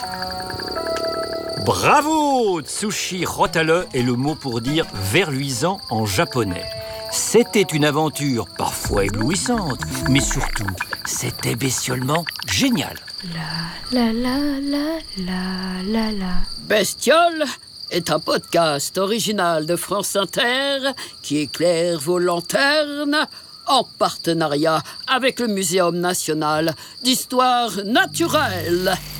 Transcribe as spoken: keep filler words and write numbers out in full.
Bravo! Tsushi Rotale est le mot pour dire verluisant en japonais. C'était une aventure parfois éblouissante, mais surtout, c'était bestiolement génial. La la la la la la la. Bestiole est un podcast original de France Inter qui éclaire vos lanternes en partenariat avec le Muséum national d'histoire naturelle.